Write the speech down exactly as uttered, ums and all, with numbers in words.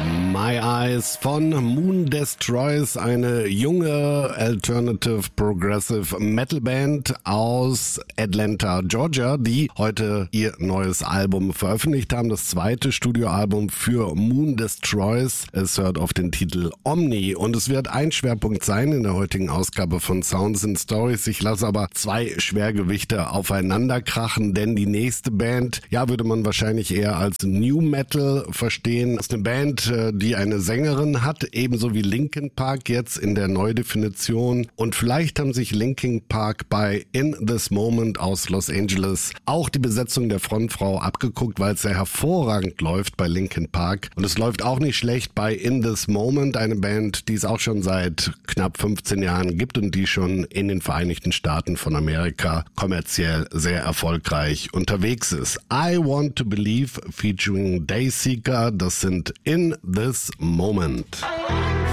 My Eyes von Moon Destroys, eine junge Alternative Progressive Metal Band aus Atlanta, Georgia, die heute ihr neues Album veröffentlicht haben, das zweite Studioalbum für Moon Destroys. Es hört auf den Titel Omni und es wird ein Schwerpunkt sein in der heutigen Ausgabe von Sounds and Stories. Ich lasse aber zwei Schwergewichte aufeinander krachen, denn die nächste Band, ja, würde man wahrscheinlich eher als New Metal verstehen. Das ist eine Band, die eine Sängerin hat, ebenso wie Linkin Park jetzt in der Neudefinition. Und vielleicht haben sich Linkin Park bei In This Moment aus Los Angeles auch die Besetzung der Frontfrau abgeguckt, weil es sehr hervorragend läuft bei Linkin Park. Und es läuft auch nicht schlecht bei In This Moment, eine Band, die es auch schon seit knapp fünfzehn Jahren gibt und die schon in den Vereinigten Staaten von Amerika kommerziell sehr erfolgreich unterwegs ist. I Want to Believe featuring Dayseeker, das sind In This Moment.